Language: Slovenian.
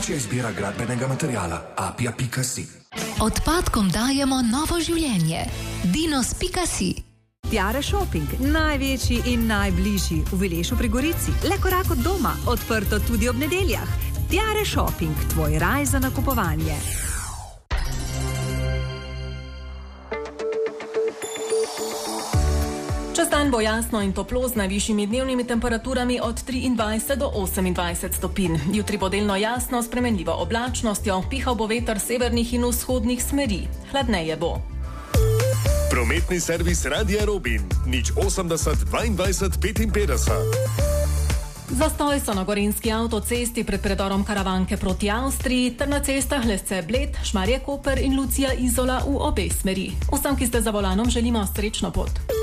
Najboljša izbira gradbenega materiala apia.si. Odpadkom dajemo novo življenje. Dinos.si. Tiare Shopping, največji in najbližji v Vilešu pri Gorici. Le korak od doma, odprto tudi ob nedeljah. Tiare Shopping, tvoj raj za nakupovanje. Čez dan bo jasno in toplo z najvišjimi dnevnimi temperaturami od 23 do 28 stopinj. Jutri bo delno jasno s spremenljivo oblačnostjo, pihal bo veter severnih in vzhodnih smeri. Hladneje bo. Prometni servis Radia Robin, 080 22 55. Zastoj so na gorenjski avtocesti pred predorom Karavanke proti Avstriji ter na cestah Lesce-Bled, Šmarje-Koper in Lucija-Izola v obe smeri. Vsem, ki ste za volanom, želimo srečno pot.